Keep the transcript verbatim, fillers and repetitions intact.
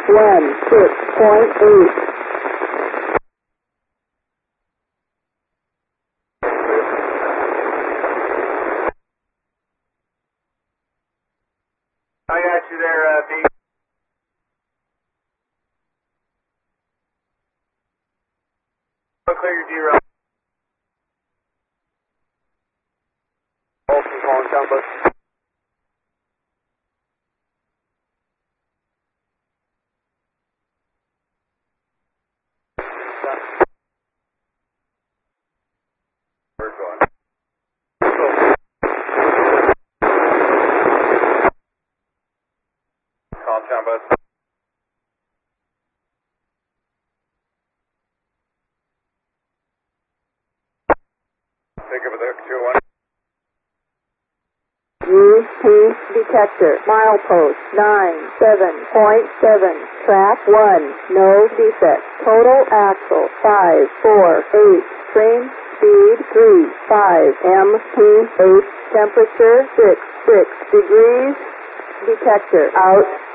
one six point eight. I got you there, uh, B. Clear your D-route. Olsen calling down, bus. We're going. Calm down, bus. Think of it there, two one. U P detector, milepost nine seven point seven, track one, no defect, total axle five four eight, train speed three five, M P eight, temperature six six degrees, detector out.